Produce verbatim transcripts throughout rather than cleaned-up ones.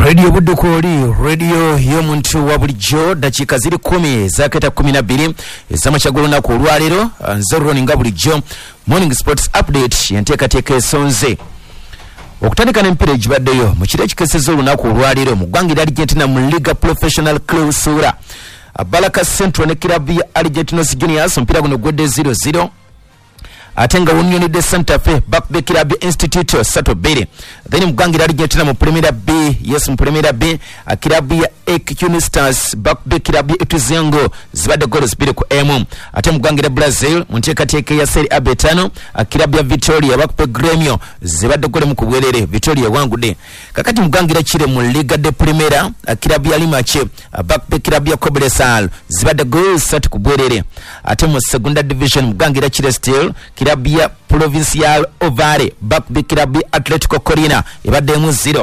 Radio Budukoli, radio yomuntu wa bulijjo dakika ziri kumi zaketa kumi na bbiri ez'amakya g'olunaku olwaleero. Nze ninga bulijjo morning sports update yenteekateeka esonze okutandika n'emipiira egibaddeyo mu kiro ekikesezza olunaku olwaleero mu ggwanga erya Argentina mu Liga Professional Clausura. Baraka Central ne kirabu ya Argentinos Juniors omupiira guno gwedde zero zero. Atenga Union de Santa Fe back kirabu Instituto Sato Bere. Then mugwangi la Argentina mu Primera B, yes mu Primera B, kirabu ya Equity Stars back kirabu Etuzengo zibade goals bire ku M. Ate mugwangi la Brazil mu nteekateeka ya Serie A betano, kirabu ya Vitória back Grêmio zibade gole mu kubwerere Vitória wangude. Kakati mugwangi la Chile mu Liga de Primera, kirabu ya Limache back kirabu ya Cobresal zibade goals satu kubwerere. Ate mu Segunda Division mugwangi la Chile still kirabu ya Provincial Ovare back kirabu Atletico Corina ibadde mu zero.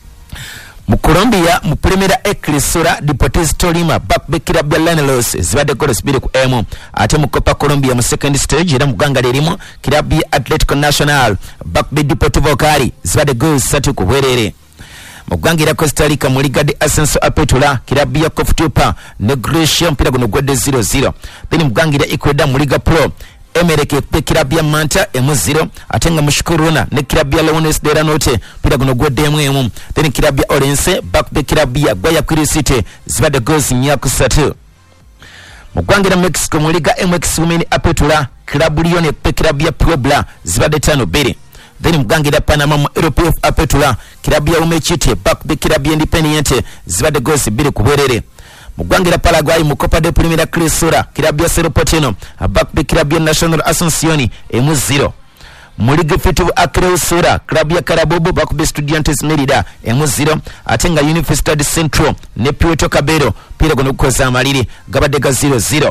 Mu Colombia mu Primera A Crisura Deportes Tolima back kirabu ya Llaneros zibadde goals bire ku M. Ate mu Copa Colombia mu second stage era mu ggwanga lirimu kirabu ya Atletico Nacional back Deportivo Cali zibadde goals satu ku bwerere. Mu ggwanga lya Costa Rica mu Liga de Ascenso Apertura kirabu ya Coftupa ne Grecia mpira guno gwedde zero zero. Then mu ggwanga lya Ecuador mu Liga Pro Emelec pe kirabu ya Manta emu zero. Atenga Mushkuruna ne kirabu ya Leones de la Noche pira guno gwedde emu emu. Then kirabu ya Orense back pe kirabu ya Guayaquil City zibadde goals nyakusatu. Mu ggwanga lya Mexico mu Liga M X Women Apertura kirabu Lione pe kirabu ya Puebla zibadde tano bbiri. Then mu ggwanga lya Panama mu Europe Apertura kirabu ya Umechite back pe kirabu ya Independiente zibadde goals bbiri ku bwerere. Mugwangi la Paraguay mu Copa de Primera Crisura kirabu ya Cerro Porteño back be kirabu ya National Asunción emu zero. Mu Liga Festival Acreusura kirabu ya Carabobo back be Estudiantes Merida emu zero. Atenga Universidad Central ne Puerto Cabello pira gono kukoza amaliri gabadde ga zero zero.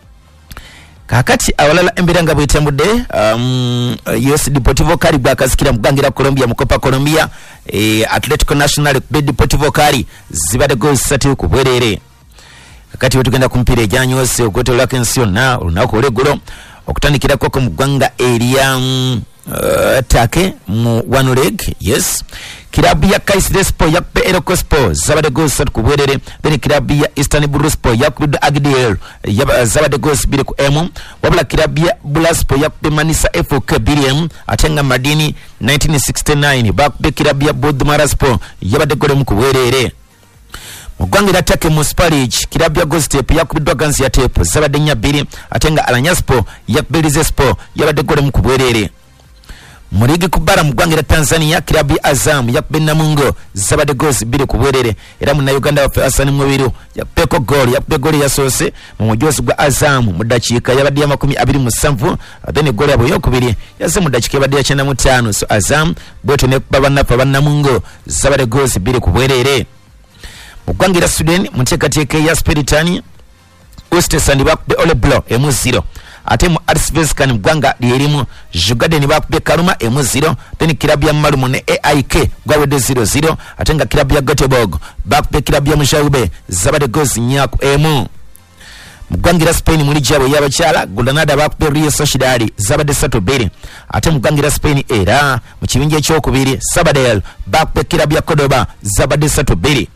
Kakati awalala embera nga bwetambudde um, U S Deportivo Cali bwakazikira mugwangi la Colombia mu Copa Colombia e, Atletico Nacional be Deportivo Cali zibadde goals satu ku bwerere. Kakati wetugenda kumpira ejanyose ogoto lake nsio na olunaku olweggulo okutandikira koko mu ggwanga erya um, uh, take mu one leg yes kirabu ya Kayserispor yakpe Erocospo zabade goals satu ku bwerere. Then kirabu ya Istanbulspor yakubidde Agdil zabade goals bire ku M. Wabula kirabu ya Bulaspor yakpe Manisa F K Biliam atenga Madini nineteen sixty-nine bakpe kirabu ya Budmaraspor yabade gole mu ku bwerere. Mugwangi la Take mu Spanish kirabu ya Gostep yakubiddwa ganzi ya Tepo zabadde nnya bbiri. Atenga Alanyaspo yakbelizespo yabadde gole mu kubwerere. Mu ligi kubara mugwangi la Tanzania kirabu ya Azam yakubbe Namungo zabadde goals bbiri ku bwerere. Era mu Uganda waffe Hassan Mwebiru yakubeko goal yakubbe goal yasoose mu mujozi gwa Azam mu dakiika yabadde ya makumi abiri mu musanvu. Then goal yabo yokubiri yaze mu dakiika yabadde ya kyenda mu ttaano. So Azam bweto ne kuba bannafa bannamungo zabadde goals bbiri ku bwerere. Mugwangi la Sudan mu nteekateeka ya Spiritani Ustesani bakubbe Oleblo emu zero. Ate mu Arsveskan mugwanga lyerimu Jugaden bakubbe Karuma emu zero. Then kirabu ya Malumu ne A I K gwawedde zero zero. Ate nga kirabu ya Göteborg bakubbe kirabu ya Mushaube zabadde goals nnya ku emu. Mugwangi la Spain mu ligi yabo y'abakyala Granada bakubbe Real Sociedad zabadde ssatu bbiri. Ate mugwangi la Spain era mu kibinja ekyokubiri Sabadell bakubbe kirabu ya Cordoba zabadde ssatu bbiri.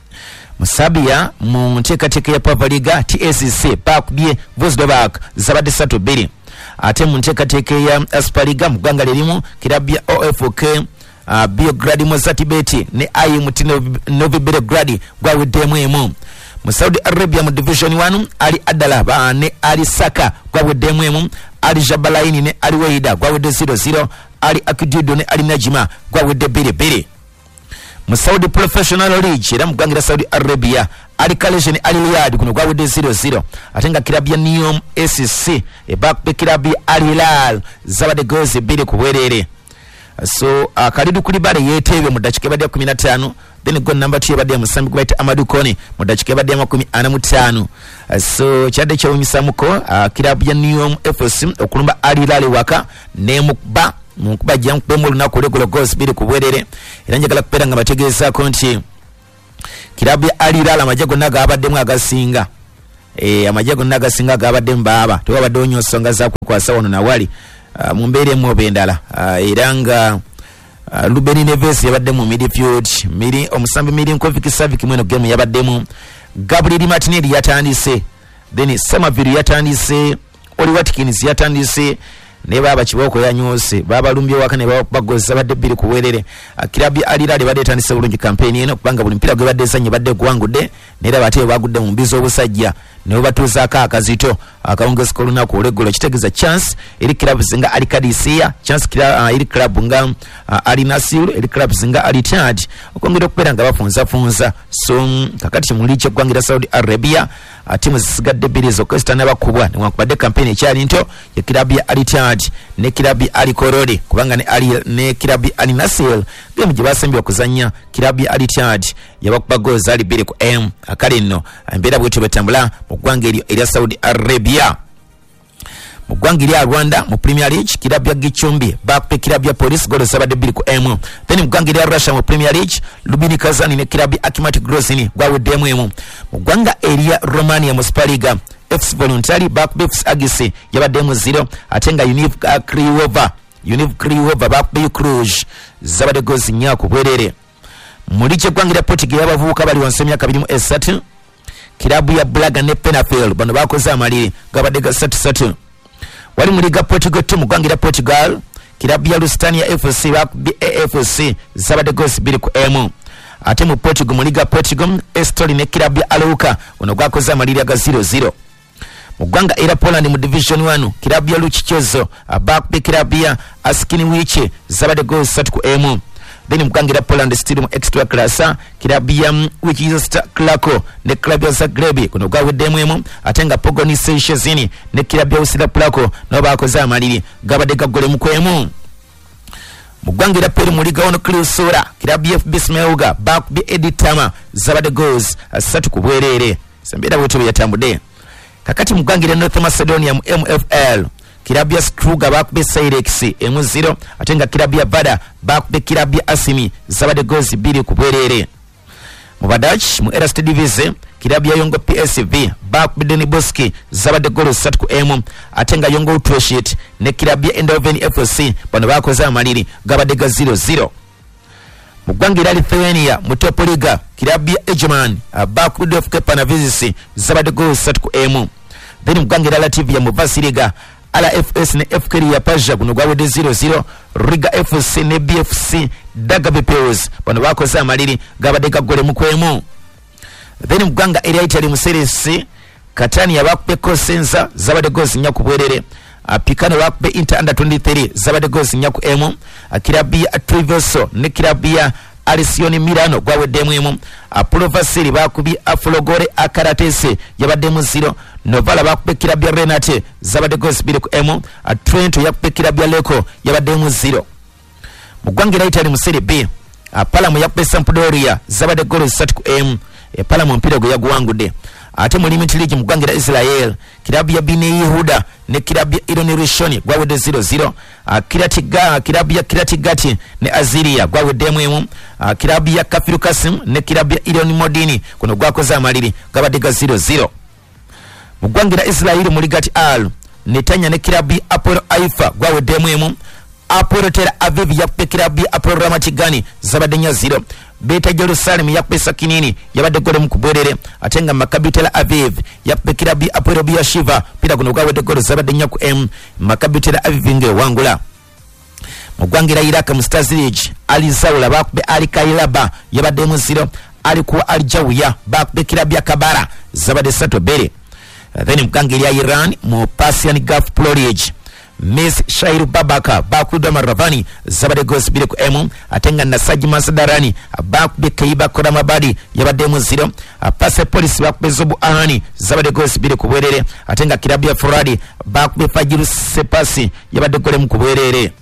Musabia mu nteekateeka ya Pavaliga T S C bakubye Vosdovak zabadde ssatu bbiri. Ate mu nteekateeka ya Aspariga mu ggwanga lirimu kirabu ya O F K uh, Beograd Mozatibeti ne I M T Novi Belgrad gwaweddeemu emu. Mu Saudi Arabia mu Division one Ali Adala ne Ali Saka gwaweddeemu emu. Ali Jabalaini ne Ali Weida gwawedde zero zero. Ali Akidido ne Ali Najima gwawedde bbiri bbiri. Mu Saudi Professional League era mu ggwanga lya Saudi Arabia Ali Khalej ne Ali Riyad guno gwawedde zero zero. Ate nga kirabu ya Neom S C ebakubbe kirabu ya Al Hilal zabadde goals bbiri ku bwerere. So uh, Kalidu Kulibale yeteebye mu dakiika ebadde ya kumi na ttaano. Then goal number two ebadde ya musambi gwe bayita Amadou Kone mu dakiika ebadde ya makumi ana mu ttaano. Uh, so kyadde kyewunyisamuko uh, kirabu ya Neom F C okulumba Al Hilal waka nemukuba munkuba jja nkubemu olunaku olweggulo goals bbiri ku bwerere. Era njagala kubeera nga bategeezaako nti kirabu ya Al Hilal amagye gonna gaabaddemu agasinga e, amagye gonna agasinga gaabaddemu baaba tewabadde onywa nsonga zaakukwasa wano nawali uh, mu mbeera emu oba endala uh, era nga uh, Ruben Neves yabadde mu midfield miri omusambi miri Nkovic Savic mweno game yabadde mu Gabriel Martinelli yatandise then Samaviru yatandise Oli Watkins yatandise ne baba kiboko yanyose baba lumbye wakane bagoza badde biri kuwerere Kirabi alirale badde tandise bulungi campaign eno kubanga buli mpira gwe badde sanye badde gwangudde nera bate bagudde mu mbizo obusajja ne batuza aka akazito akawunga skoluna ku regular kitegeza chance eri club zinga ali kadisia chance kira uh, eri club nga uh, ali Nasir eri club zinga ali Chad okongera okupera nga bafunza funza so kakati muliche kwangira Saudi Arabia uh, timu zisigadde birizo Costa n'abakubwa ne wakubadde campaign ekyali nto ya club ya Ali Chad ne club ali Korode kubanga ne ali ne club ali Nasir game gye basembi okuzanya club ya Ali Chad yabakuba goals ali biri ku M akali nno mbera bwetu betambula mu ggwanga eryo erya Saudi Arabia mu ggwanga erya Rwanda mu Premier League club ya Gicumbi bakupe club ya Police goals sabadde biri ku M then mu ggwanga erya Russia mu Premier League Lubini Kazani ne club ya Akimat Grozny gwawedde M mu ggwanga erya Romania mu Super Liga F C Voluntary bakupe F C Agise yabadde mu zero atenga Univ Craiova Univ Craiova bakupe Cluj zabadde goals nya ku bwerere muri kye gwangira Portugal yabavuka bali wansi emyaka abiri mu esatu kilabu ya Braga ne Penafiel bano bakoze amaliri gabadde ga satu satu wali muri ga Portugal timu gwangira Portugal kilabu ya Lusitania F C bakubi A F C zabadde goals biri ku M ate mu Portugal muri ga Portugal Estoril ne kilabu ya Aluka bano gwakoze amaliri ga zero zero mu ggwanga era Poland mu division one kilabu ya Luchichozo bakubi kilabu ya Askinwiche zabadde goals satu ku M then mkangira Poland still mu extra class kilabu ya Wichita Klako ne kilabu ya Zagreb kuno gwawedde mwemu atenga Pogoni Seychezini ne kilabu ya Usila Plako no bakoze amaliri gabadde gagole mu kwemu mu ggwangira Peri mu liga ono Clusura kilabu ya F B Smelga bakubi Editama zabadde goals asatu ku bwerere sembera bwetu byatambudde kakati mu ggwangira North Macedonia mu M F L kilabu ya Struga bakube Silex M zero atenga kilabu ya Vada bakube kilabu ya Asimi zabade goals biri ku bwerere mu Badach mu Erste Division kilabu ya Yongo P S V bakube Deni Boski zabade goals satu ku M atenga Yongo Utroshit ne kilabu ya Eindhoven F C bano bakoze amaliri gabade ga zero zero mu ggwangira Lithuania mu Top Liga kilabu ya Egeman bakube F K Panavizis zabade goals satu ku M then mu ggwangira Latvia mu Vasiliga Ala F S ne F K ya Paja kuno gwawede zero zero Riga F C ne B F C Dagabe Peos bano bakoze amaliri gabadde gagole mu kwemu then muganga eri Italy mu Serie C Catania bakupe Cosenza zabadde goals nya ku bwerere Apicano bakupe Inter under twenty-three zabadde goals nya ku M Akirabi Treviso ne Kirabia Alessione Milano gwawedde mwemu Apollo Vasili bakubi Aflogore Akaratese yabadde mu zero Novala bakupe kilabu ya Renate zabadde goals biri ku M Trento yakupe kilabu ya Lecco yabadde mu zero mu ggwangira Italy mu Serie B Palamo yakupe Sampdoria zabadde goals satu ku M Palamo mpira gwe yaguwangudde ate mu Limit League mu ggwangira Israel kilabu ya Bine Yehuda ne kilabu ya Ironi Rishoni gwawedde zero zero Kiratiga kilabu ya Kiratigati ne Aziria gwawedde mwemu kilabu ya Kafiru Kasim ne kilabu ya Ironi Modini kuno gwakoze amaliri gabadde ga zero zero mu ggwangira Israel mu Ligati Al Netanya ne kilabu ya Apollo Haifa gwawedde mwemu Apollo Tel Aviv yakupe kilabu ya Apollo Ramat Gan zabadde nya zero Beta Jerusalem yakupe Sakinini yabadde gole mu kubwerere atenga Maccabi Tel Aviv yakupe kilabu ya Apollo Beersheva pira kuno gwawedde gole zabadde nya ku M Maccabi Tel Aviv nge wangula mu ggwangira Iraq mu Stars League Ali Zaula bakupe Ali Kailaba yabadde mu zero Ali ku Al Jawiya bakupe kilabu ya Kabara zabadde sato bere then muganga ya Iran mu Persian Gulf Pro League Miss Shairu Babaka bakuda Maravani zabade goals bire ku M atenga Nasaji Masadarani bakube Kaiba Koramabadi yabade mu zero Pase Police bakube Zobu Ahani zabade goals bire ku bwerere atenga kilabu ya Furadi bakube Fajiru Sepasi yabade gole mu kubwerere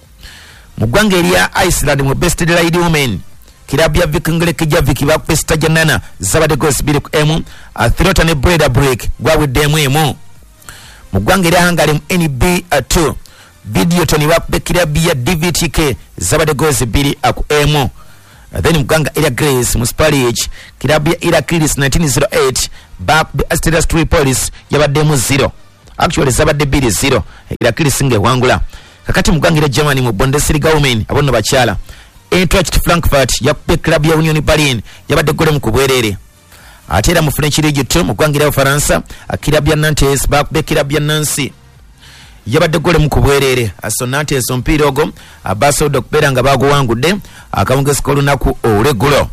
mu ggwanga erya Iceland mu Best Lady Women kilabu ya Vikingere Kijaviki bakube Stajanana zabade goals bire ku M Athlota ne Breda Break gwawedde mu M mu ggwanga erya Hungary mu N B two video toni bakube kilabu ya D V T K zabade goals biri ku M then mu ggwanga erya Grace mu Super League kilabu ya Irakilis nineteen oh eight bakube Asteras Tripolis yabadde mu zero actually zabadde biri zero Irakilis nge wangula kakati mu ggwanga erya Germany mu Bundesliga Women abono bakyala Eintracht Frankfurt yakubye club ya Union Berlin yabadde gole mu kubwerere. Ate era mu French League two mu ggwanga lya Faransa club ya Nantes bakubye club ya Nancy yabadde gole mu kubwerere. Aso Nantes omupiira ogwo abasobola okubeera nga baguwangudde akawungezi k'olunaku olw'eggulo.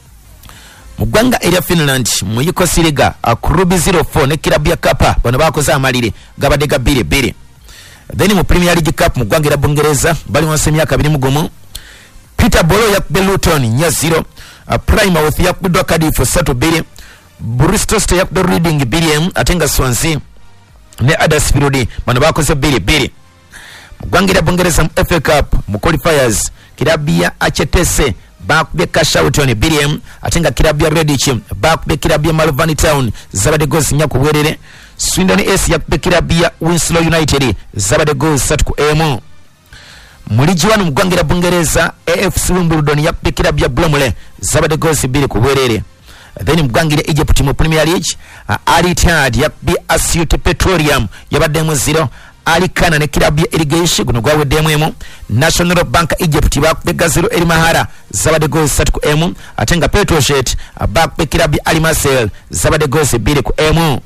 Mu ggwanga erya Finland mu Yekosiliga Klubi zero four ne club ya Kapa bano bakoze amalire gabadde ga bbiri bbiri. Then mu Premier League Cup mu ggwanga erya Bungereza bali wansi emyaka abiri mu gumu Peterborough yakubye Luton nya zero. Uh, Plymouth yakubye Cardiff ssatu bbiri. Bristol City yakubye Reading bbiri emu ate nga Swansea ne Huddersfield bano bakoze bbiri bbiri. Mu ggwanga erya Bungereza mu F A Cup mu qualifiers club ya Achetese bakubye Cashauton bbiri emu ate nga club ya Redditch bakubye club ya Malvern Town zabadde goals nnya ku bwerere. Swindon S yakubye club ya Winslow United zabadde goals ssatu ku emu. Mu League one mu ggwanga erya Bungereza A F C Wimbledon yakubye club ya Bromley zabadde goals bbiri ku bwerere. Then mu ggwanga erya Egypt mu Premier League uh, Al Ittihad yakubye Asyut Petroleum yabaddemu zero. Ali Kana ne club ya Irrigation guno gwaweddemu emu. National Bank Egypt bakubye Gazero El Mahara zabadde goals ssatu ku emu ate nga Petroshet bakubye club ya Al Masel zabadde goals bbiri ku emu.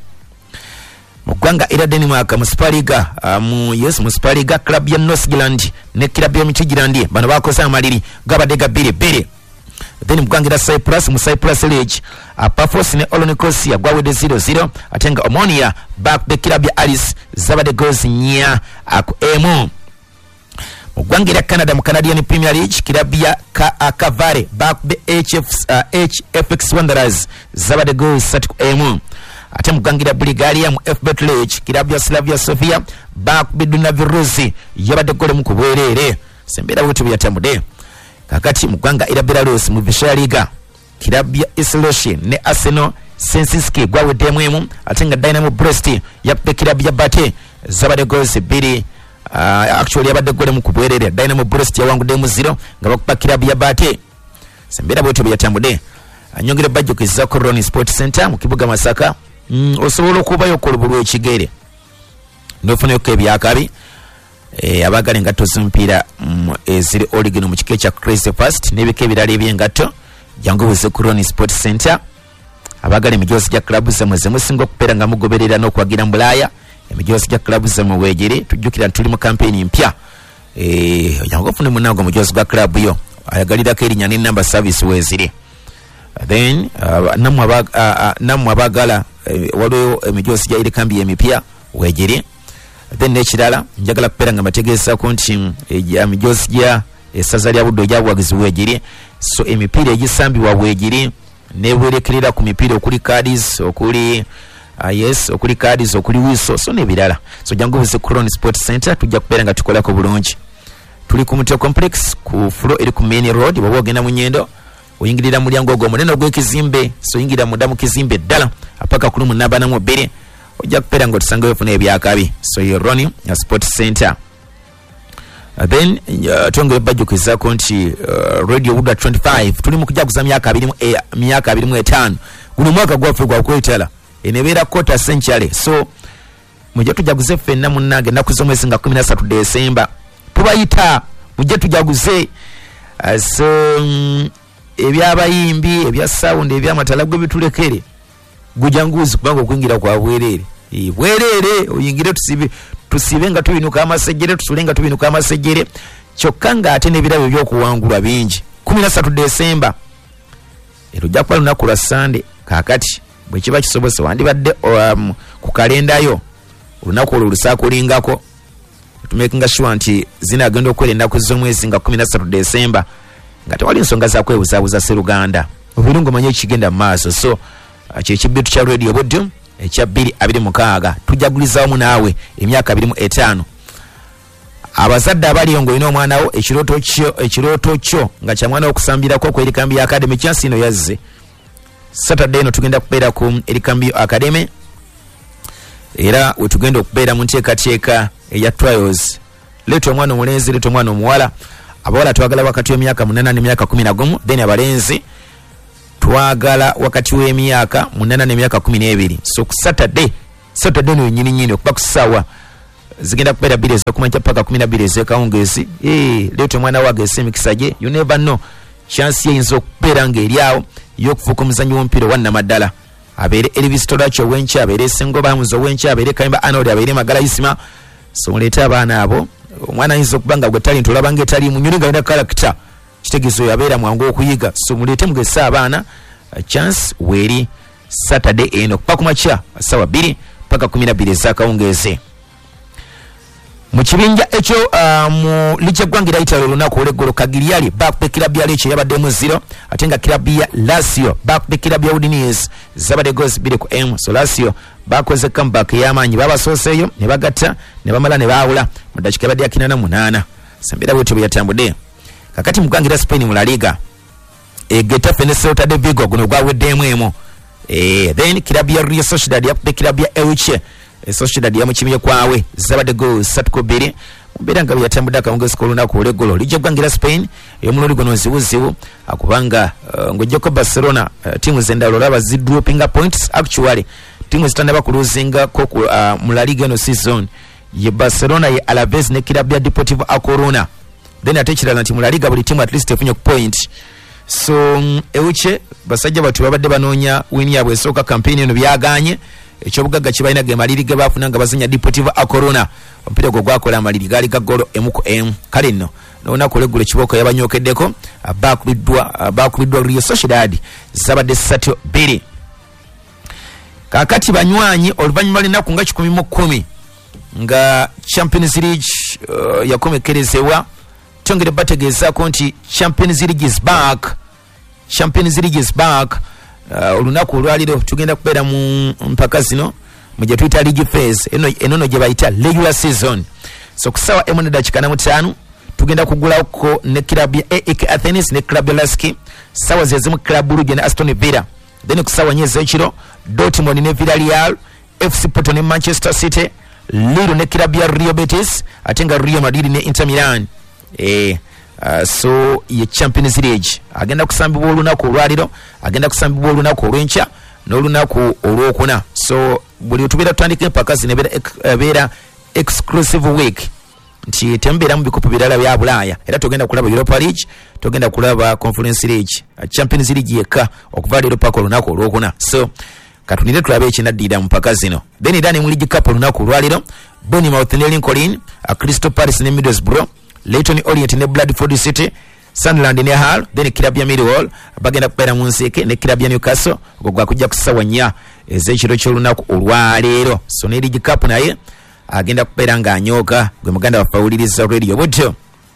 Mu ggwanga erya Denmark mu Super League uh, mu yes mu Super League club ya Northland ne club ya Midtjylland bano bakoze amaliri gabadde ga bbiri bbiri. Then mu ggwanga erya Cyprus mu Cyprus League uh, Paphos ne Olonikosia gwawedde zero zero ate nga Omonia bakubye club ya Alice zabadde goals nnya uh, ku emu. Mu ggwanga erya Canada mu Canadian Premier League club ya Ka, uh, Cavare bakubye H F, uh, H F X Wanderers zabadde goals ssatu ku emu. Ate mu ggwanga erya Bulgaria mu F B T League club ya Slavia Sofia bakubye Dunavirusi yabadde gole mu kubwerere. Sembera bwetu byatambudde. Kakati mu ggwanga erya Belarus mu Vysya Liga club ya Isloshi ne Arsenal Sensinski gwaweddemu emu ate nga Dynamo Brest yakubye club ya Bate zabadde goals bbiri. Uh, actually yabadde gole mu kubwerere. Dynamo Brest yawanguddemu zero nga bakuba club ya Bate. Sembera bwetu byatambudde. Anyongere bajjukiza ku Ronnie Sport Center mu kibuga Masaka. Mm, osobola okubayo ku lubu lw'ekigere nofunayo ebyakabi e, abagala engatto z'omupiira mm, eziri origin mu kiko kya Crazy Fast n'ebika ebirala eby'engatto jangu buze ku Ronnie Sport Center. Abagala emijoozi gya club zammwe ze musinga okubeera nga mugoberera n'okwagira mu Bulaaya emijoozi gya club zammwe weegere tujjukira tuli mu campaign mpya e, jangu ofune munango mujoozi gwa club yo ayagalirako erinnya n'ennamba service weeziri. Then uh, namwe uh, uh, namwe abagala uh, waliwo emijoozi gya eri kambi emipya weegere. Then n'ekirala njagala kubeera nga mbategeezako nti emijoozi gya essaza lya Buddo gya buwagizi weegere. So emipiira egisambibwa weegere newerekerera ku mipiira okuli cards okuli uh, yes okuli cards okuli wiso so n'ebirala. So jangu buze ku Ronnie Sport Center tujja kubeera nga tukolako bulungi. Tuli ku Muteo Complex ku floor eri ku Main Road bw'oba ogenda mu Nyendo oyingirira mulyango ogwo munene ogw'ekizimbe so yingira munda mu kizimbe ddala apaka kulumu namba namu bbiri ojja kubeera nga otusangayo ofuna ebyakabi. So ye Ronnie ya Sport Center. Uh, then uh, twongere bajjukizaako nti uh, Radio Buddha twenty-five tuli mu kujaguza myaka abiri mu e, myaka abiri mu etaano guno mwaka gwaffe gwa kwetala enebeera kota century. So mujja tujaguze ffenna munnange ennaku z'omwezi nga kumi na ssatu Desemba tubayita mujja tujaguze uh, so um, ebyabayimbi ebya sound ebyamatala gwe bitulekere gujanguzi kubanga okuyingira kwa bwerere e, bwerere oyingire tusibe tusibe nga tubinuka amasejjere tusule nga tubinuka amasejjere kyokka nga ate n'ebirabo ebyokuwangulwa bingi. kumi na ssatu Desemba ero ojja kuba lunaku lwa Sande. Kaakati bwe kiba kisobose wandibadde um, ku kalendayo olunaku olwo lusaakulingako tumekinga sure nti zinagenda okwera ennaku z'omwezi nga kumi na ssatu Desemba nga tewali nsonga za kwebuzaabuza Sseruganda obulungu manye ekigenda mu maaso. So uh, kyekibbitu kya Radio Buddo ekya bbiri abiri mukaaga tujaguliza wamu naawe emyaka abiri mu etaano. Abazadde abaliyo ng'olina omwana wo ekirooto kyo ekirooto kyo nga kya mwana okusambirako ku Erikambi Academy chansi ino yazze Saturday eno tugenda kubeera ku Erikambi Academy era we tugenda okubeera mu nteekateeka eya trials. Leeta omwana omulenzi leeta omwana omuwala. Abawala twagala wakati w'emyaka munana n'emyaka kumi na gumu. Then abalenzi twagala wakati w'emyaka munana n'emyaka kumi n'ebiri. So ku Saturday Saturday no nyini nyini okuba ku ssaawa zigenda kubeera bbiri ez'okumakya paka kumi na bbiri ez'ekawungeezi. Eh, leeto mwana wange ese emikisa gye, you never know, chance ye eyinza okubeera ng'eryawo y'okufuuka omuzannyi w'omupiira owa nnamaddala. Abeere Elvis Todacho ow'enkya, abeere Ssengo Bamuzi ow'enkya, abeere Kayimba Arnold, abeere Magala Isima. So muleete abaana abo. Omwana ayinza okuba nga gwe talenti olaba ng'etali munyoli ng'alina karakita, kitegeeza oyo abeera mwangu okuyiga. So muleete mugese abaana, chance weeri Saturday eno kuba kumakya ssaawa bbiri paka kumi na bbiri ez'akawungeezi. Mu kibinja ekyo uh, mu ligi eggwanga erayitalo olunaku olw'eggolo Kagiriali back kilabu ya Lecce yabaddemu zero, ate nga kilabu ya Lazio back kilabu ya Udinese zabadde goals bbiri ku M. So Lazio bakoze comeback y'amaanyi, babasooseeyo ne bagatta ne bamala ne baawula mu ddakiika ebadde ya kinaana na munaana. Sembera bwetyo bwe yatambudde. Kakati mu ggwanga erya Spain mu La Liga, e Getafe ne Celta de Vigo guno gwaweddeemu emu. Eh, then kilabu ya Real Sociedad yakutte kilabu ya Elche. E Sociedad ya mukimye kwawe zabadde goals ssatu ku bbiri. Mbeera nga byatambudde akawungeezi k'olunaku olw'eggolo. Ligi eggwanga Spain ey'omulundi guno nzibuzibu akubanga uh, ng'ojjako Barcelona uh, tiimu z'endala olaba zi dropping points. Actually tiimu zitandaba kuluzingako uh, mu La Liga eno season ye Barcelona, ye Alaves ne kilabu ya Deportivo A Coruna. Then ate ekirala nti mu La Liga buli tiimu at least efunye ku point. So um, Elche basajja batu babadde banoonya wini yaabwe esooka campaign eno byaganye. Ekyobugagga kibalina ge maliri ge baafuna nga bazanya Deportivo A Coruna. Omupiira gwo gwakola amaliri gaali ga ggolo emu ku emu. Kale nno n'olunaku olw'eggolo ekibooko yabanyookeddeko abaakubiddwa abaakubiddwa Real Sociedad zabadde ssatu bbiri. Kaakati banywanyi oluvannyuma lw'ennaku nga kikumi mu kkumi nga Champions League uh, yakomekerezebwa, twongere bategeezaako nti Champions League is back. Champions League is back. Uh, olunaku olwaliro tugenda kubeera mu mpaka zino mu gye tuyita league phase eno enono gye bayita regular season. So kusawa emu ne dakika na mutaano tugenda kugulako ne kilabu ya A E K Athens ne kilabu ya Laski. Sawa zezimu kilabu Brugge ne Aston Villa. Then kusawa nyezi ekiro Dortmund ne Villarreal, F C Porto ne Manchester City, Lille ne kilabu ya Real Betis, ate nga Real Madrid ne Inter Milan. Eh Uh, so ye Champions League agenda kusambibwa olunaku olwaliro, agenda kusambibwa olunaku olw'enkya n'olunaku olwokuna. So buli tubeera tutandika empaka zino ebeera exclusive week nti tembeera mu bikopo birala bya Bulaaya, era tugenda kulaba Europa League, tugenda kulaba Conference League, uh, Champions League yekka okuva leero paka olunaku olwokuna. So katunire tulabe ekinaddiira mu mpaka zino. Then era ne mu League Cup olunaku olwaliro Bournemouth ne Lincoln, uh, Crystal Palace ne Middlesbrough, Leyton Orient ne Bradford City, Sunderland ne Hull, then kilabu ya Millwall bagenda kubeera mu Nseke ne kilabu ya Newcastle ogwo gwakujja ku ssaawa nnya ez'ekiro ky'olunaku olwaleero. So ne League Cup naye agenda kubeera ng'anyooka gwe muganda waffe awuliriza radio butyo.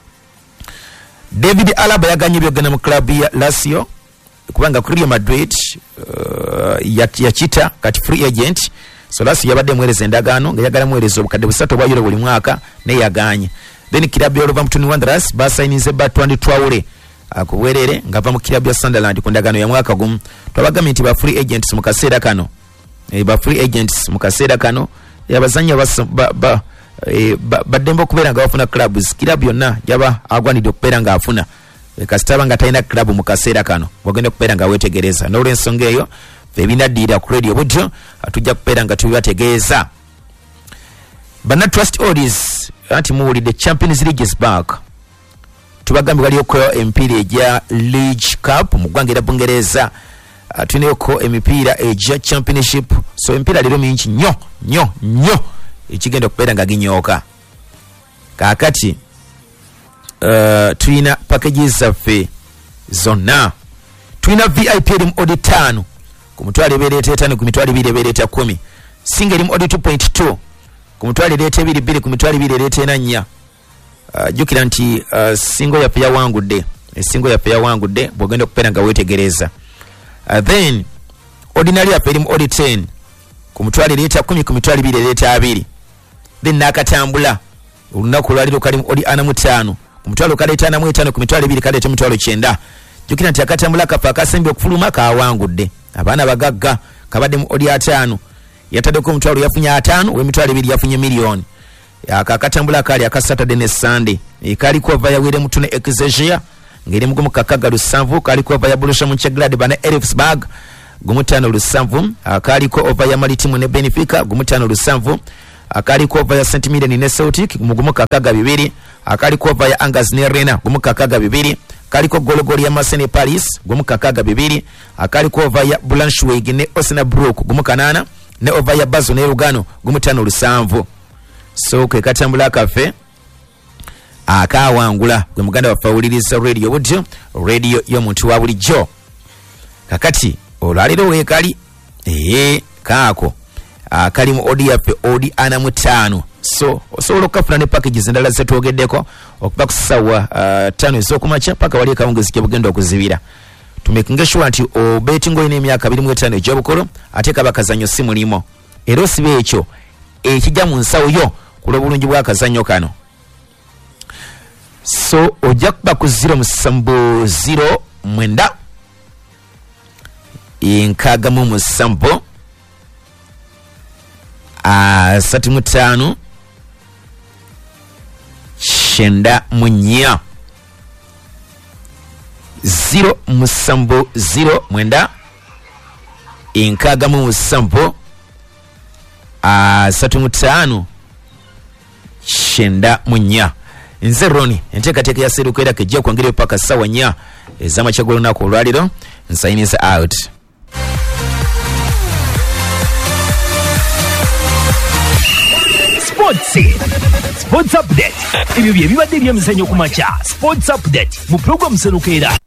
David Alaba yaganye byogenda mu kilabu ya Lazio kubanga Real Madrid uh, yakita kati free agent. So Lazio yabadde muweereza endagaano nga yagala muweereza obukadde busatu obwa euro buli mwaka naye yaganye. Then kilabu ya Wolverhampton Wanderers basainize Batwandi Traore akuwerere ngava mu kilabu ya Sunderland ku ndagaano ya mwaka gumu. Twabagambye nti ba free agents mu kaseera kano e ba free agents mu kaseera kano yabazanya ba ba e, baddemba okubeera nga bafuna clubs. Kilabu yonna yaba agwanidde okubeera nga afuna e, kasitaba nga talina kilabu mu kaseera kano bagenda okubeera nga wetegereza. N'olw'ensonga eyo fe binaddiira ku radio budyo atujja kubeera nga tubibategeeza. Bana Trust Odds anti muwulidde Champions League is back. Tubagambye walioko emipiira egya League Cup mu ggwanga erya Bungereza, uh, tulinako emipiira egya Championship. So emipiira leero mingi nnyo nnyo nnyo ekigenda okubeera nga ginyooka. Kaakati uh, tulina packages zaffe zonna. Tulina V I P erimu odi ttaano ku mitwalo ebeereeta etaano ku mitwalo ebiri ebeereeta kumi. Singa erimu odi two point two ku mitwalo ebeereeta ebiri bbiri ku mitwalo ebiri ebeereeta ena nnya. Uh, jukira nti uh, singo yaffe yawangudde esingo yaffe yawangudde bw'ogenda okubeera nga weetegereza. Uh, then ordinary yaffe erimu odi ten ku mitwalo ebeereeta kumi ku mitwalo ebiri ebeereeta abiri. Then n'akatambula olunaku olwaliro kalimu odi ana mu ttaano ku mitwalo kaleeta ana mu etaano ku mitwalo ebiri kaleeta mitwalo kyenda. Jukira nti akatambula kaffe akasembye okufuluma kawangudde. Abaana bagagga kabadde mu odi ataano yataddeko omutwalo yafunye ataano w'emitwalo ebiri yafunye miliyoni. Akakatambula kali aka Saturday ne Sunday ekali kuva ya wire mutune Exegia ngeri mugumu kakaga lusanvu kali kuva ya Borussia Mönchengladbach ne Elfsberg gumutano lusanvu akali ko over ya Maritimo ne Benfica gumutano lusanvu akali kova ya Saint Mirren ne Celtic gumu kakaga bibiri, akali kova ya Angers ne Rennes gumu kakaga bibiri, kaliko gologoli ya Marseille Paris gumu kakaga bibiri, akali kova ya Blanchweg ne Osnabrück gumu kanana, ne over ya Bazo ne Lugano gumu tano lusanvu. So kwe katambula kafe akawangula gwe muganda wa Fawuliriza Radio Budjo, radio yo muntu wa bulijjo. Kakati olwaliro wekali ee kaako akali mu odi yafe odi ana mutano. So osobola okufuna ne packages endala zetwogeddeko okuba kusawa uh, tano ezokumacha paka wali kawungezi ke bugenda okuzibira. Tumekinga sure nti obetingo ine emyaka abiri mu etaano egy'obukolo ate kaba kazanyo si mulimo. Era osibe ekyo ekijja mu nsawo yo kulo bulungi bwa kazanyo kano. So ojja kuba ku zero musambo zero mwenda inkaga mu musambo asatu mutano shenda munya zero musambo zero mwenda inkaga mu musambo asatu mutano shenda munya. Nze Roni enteekateeka ya Serukwera kejja kwangire paka sawa nya ezama chagolo nako olwaliro nsainisa out. Sports Sports Update. Ibyo bye bibadde by'emizannyo ku makya. Sports Update mu program Serukwera.